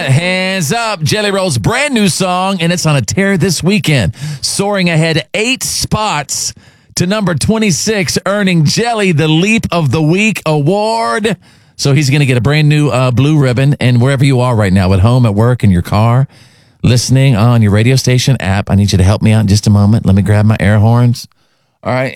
right, hands up. Jelly Roll's brand new song, and it's on a tear this weekend. Soaring ahead 8 spots to number 26, earning Jelly the Leap of the Week award. So he's going to get a brand new blue ribbon. And wherever you are right now, at home, at work, in your car, listening on your radio station app, I need you to help me out in just a moment. Let me grab my air horns. All right.